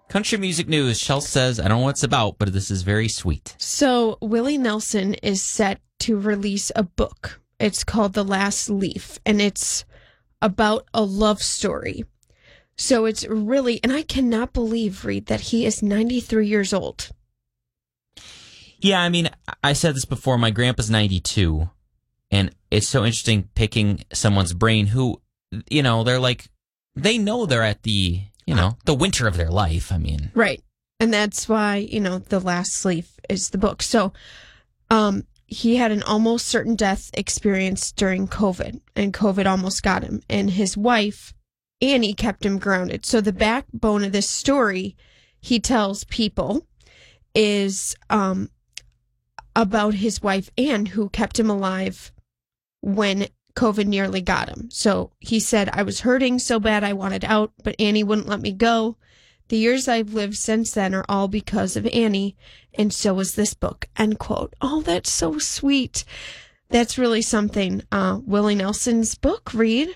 Country music news. Shell says, I don't know what it's about, but this is very sweet. So Willie Nelson is set to release a book. It's called The Last Leaf, and it's about a love story. So it's really, and I cannot believe, Reed, that he is 93 years old. Yeah, I mean, I said this before. My grandpa's 92, and it's so interesting picking someone's brain who, they're like, they know they're at the, the winter of their life. I mean. Right. And that's why, The Last Leaf is the book. So he had an almost certain death experience during COVID, and COVID almost got him. And his wife, Annie, kept him grounded. So the backbone of this story, he tells people, is about his wife, Anne, who kept him alive when COVID nearly got him. So he said, I was hurting so bad I wanted out, but Annie wouldn't let me go. The years I've lived since then are all because of Annie, and so is this book, end quote. Oh, that's so sweet. That's really something. Willie Nelson's book, Reed.